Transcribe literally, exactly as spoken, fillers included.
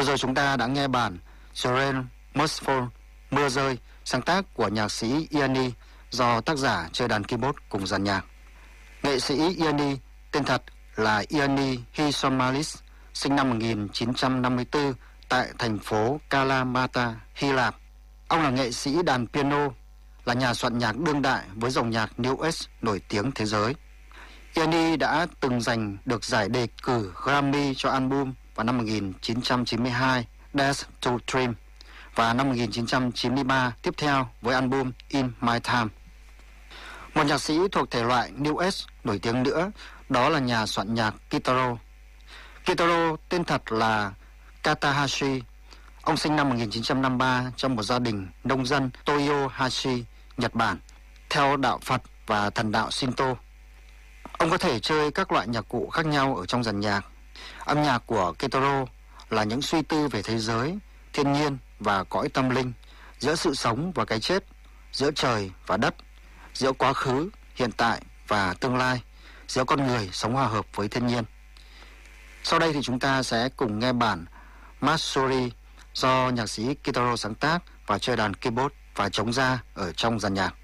Vừa rồi chúng ta đã nghe bản The Rain Must Fall, Mưa Rơi, sáng tác của nhạc sĩ Yanni do tác giả chơi đàn keyboard cùng dàn nhạc. Nghệ sĩ Yanni tên thật là Yanni Hysomalis, sinh năm một nghìn chín trăm năm mươi tư tại thành phố Kalamata, Hy Lạp. Ông là nghệ sĩ đàn piano, là nhà soạn nhạc đương đại với dòng nhạc New Age nổi tiếng thế giới. Yanni đã từng giành được giải đề cử Grammy cho album vào năm một nghìn chín trăm chín mươi hai Dance to Dream và năm một nghìn chín trăm chín mươi ba tiếp theo với album In My Time. Một nhạc sĩ thuộc thể loại New Age nổi tiếng nữa đó là nhà soạn nhạc Kitaro. Kitaro tên thật là Katahashi. Ông sinh năm một nghìn chín trăm năm mươi ba trong một gia đình nông dân Toyohashi, Nhật Bản, theo đạo Phật và thần đạo Shinto. Ông có thể chơi các loại nhạc cụ khác nhau ở trong dàn nhạc. Âm nhạc của Kitaro là những suy tư về thế giới, thiên nhiên và cõi tâm linh, giữa sự sống và cái chết, giữa trời và đất, giữa quá khứ, hiện tại và tương lai, giữa con người sống hòa hợp với thiên nhiên. Sau đây thì chúng ta sẽ cùng nghe bản Matsuri do nhạc sĩ Kitaro sáng tác và chơi đàn keyboard và trống da ở trong dàn nhạc.